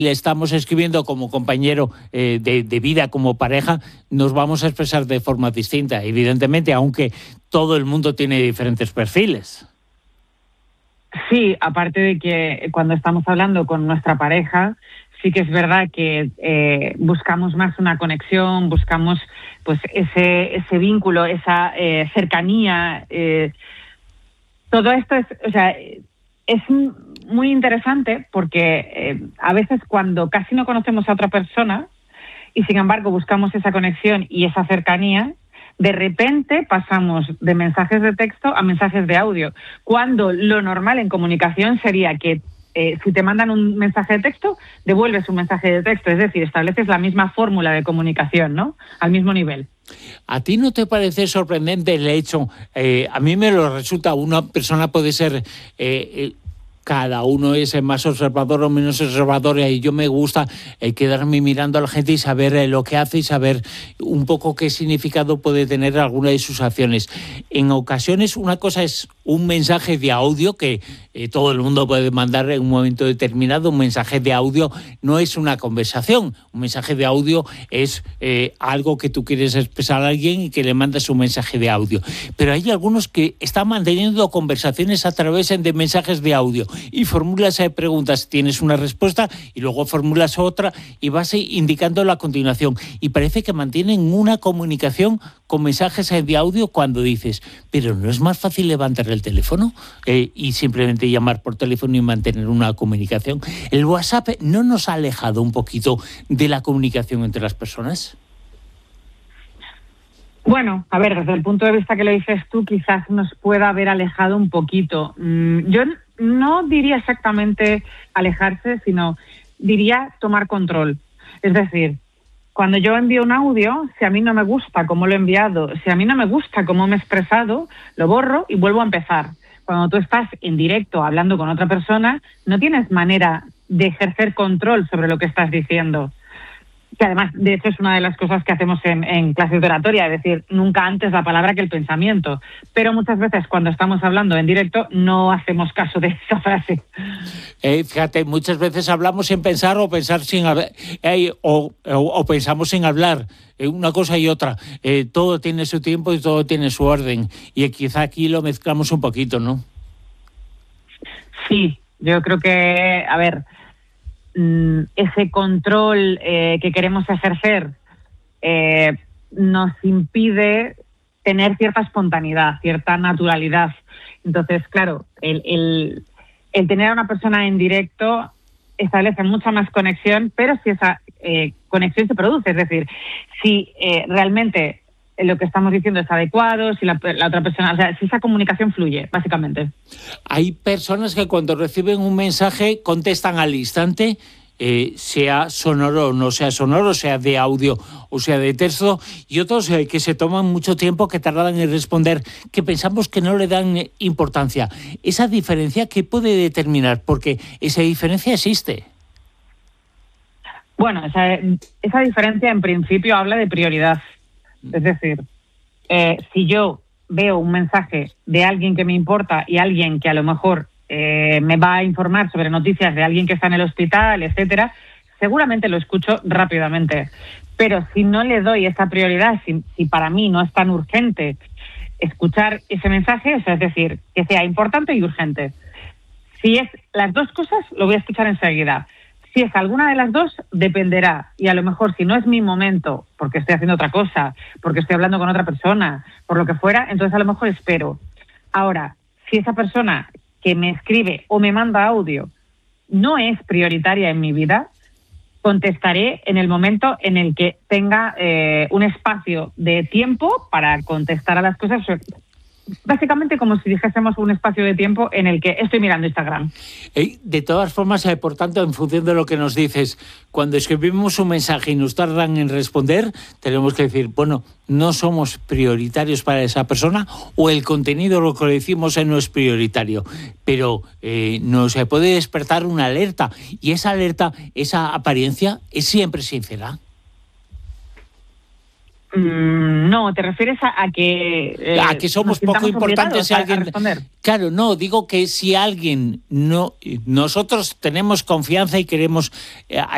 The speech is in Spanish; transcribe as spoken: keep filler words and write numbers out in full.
le estamos escribiendo como compañero eh, de, de vida, como pareja, nos vamos a expresar de forma distinta, evidentemente, aunque todo el mundo tiene diferentes perfiles. Sí, aparte de que cuando estamos hablando con nuestra pareja, sí que es verdad que eh, buscamos más una conexión, buscamos pues ese ese vínculo, esa eh, cercanía. Eh, todo esto es, o sea, es muy interesante porque eh, a veces cuando casi no conocemos a otra persona y sin embargo buscamos esa conexión y esa cercanía, de repente pasamos de mensajes de texto a mensajes de audio, cuando lo normal en comunicación sería que eh, si te mandan un mensaje de texto, devuelves un mensaje de texto, es decir, estableces la misma fórmula de comunicación, ¿no? Al mismo nivel. ¿A ti no te parece sorprendente el hecho? Eh, a mí me lo resulta, una persona puede ser... Eh, eh, cada uno es más observador o menos observador, y yo me gusta eh, quedarme mirando a la gente y saber eh, lo que hace y saber un poco qué significado puede tener alguna de sus acciones. En ocasiones una cosa es un mensaje de audio que eh, todo el mundo puede mandar en un momento determinado. Un mensaje de audio no es una conversación, un mensaje de audio es eh, algo que tú quieres expresar a alguien y que le mandas un mensaje de audio. Pero hay algunos que están manteniendo conversaciones a través de mensajes de audio y formulas eh, preguntas, tienes una respuesta y luego formulas otra y vas indicando la continuación, y parece que mantienen una comunicación con mensajes de audio cuando dices, pero ¿no es más fácil levantar el teléfono eh, y simplemente llamar por teléfono y mantener una comunicación? ¿El WhatsApp no nos ha alejado un poquito de la comunicación entre las personas? Bueno, a ver, desde el punto de vista que lo dices tú, quizás nos pueda haber alejado un poquito. Mm, yo no diría exactamente alejarse, sino diría tomar control. Es decir, cuando yo envío un audio, si a mí no me gusta cómo lo he enviado, si a mí no me gusta cómo me he expresado, lo borro y vuelvo a empezar. Cuando tú estás en directo hablando con otra persona, no tienes manera de ejercer control sobre lo que estás diciendo. Que además, de hecho, es una de las cosas que hacemos en, en clases de oratoria, es decir, nunca antes la palabra que el pensamiento. Pero muchas veces cuando estamos hablando en directo no hacemos caso de esa frase. Eh, fíjate, muchas veces hablamos sin pensar o pensar sin hablar, eh, o, o, o pensamos sin hablar, eh, una cosa y otra. Eh, todo tiene su tiempo y todo tiene su orden. Y quizá aquí lo mezclamos un poquito, ¿no? Sí, yo creo que, a ver... ese control eh, que queremos ejercer eh, nos impide tener cierta espontaneidad, cierta naturalidad. Entonces, claro, el, el, el tener a una persona en directo establece mucha más conexión, pero si esa eh, conexión se produce, es decir, si eh, realmente lo que estamos diciendo es adecuado, si la, la otra persona, o sea, si esa comunicación fluye, básicamente. Hay personas que cuando reciben un mensaje contestan al instante, eh, sea sonoro o no sea sonoro, sea de audio o sea de texto, y otros eh, que se toman mucho tiempo, que tardan en responder, que pensamos que no le dan importancia. ¿Esa diferencia qué puede determinar? Porque esa diferencia existe. Bueno, esa, esa diferencia en principio habla de prioridad. Es decir, eh, si yo veo un mensaje de alguien que me importa y alguien que a lo mejor eh, me va a informar sobre noticias de alguien que está en el hospital, etcétera, seguramente lo escucho rápidamente. Pero si no le doy esa prioridad, si, si para mí no es tan urgente escuchar ese mensaje, o sea, es decir, que sea importante y urgente. Si es las dos cosas, lo voy a escuchar enseguida. Si es alguna de las dos, dependerá. Y a lo mejor si no es mi momento, porque estoy haciendo otra cosa, porque estoy hablando con otra persona, por lo que fuera, entonces a lo mejor espero. Ahora, si esa persona que me escribe o me manda audio no es prioritaria en mi vida, contestaré en el momento en el que tenga eh, un espacio de tiempo para contestar a las cosas. Básicamente como si dijésemos un espacio de tiempo en el que estoy mirando Instagram. De todas formas, eh, por tanto, en función de lo que nos dices, cuando escribimos un mensaje y nos tardan en responder, tenemos que decir, bueno, no somos prioritarios para esa persona, o el contenido, lo que le decimos, no es prioritario. Pero eh, nos puede despertar una alerta, y esa alerta, esa apariencia, es siempre sincera. Mm, no, ¿te refieres a, a que... Eh, a que somos poco importantes si alguien... Claro, no, digo que si alguien no... Nosotros tenemos confianza y queremos... Eh,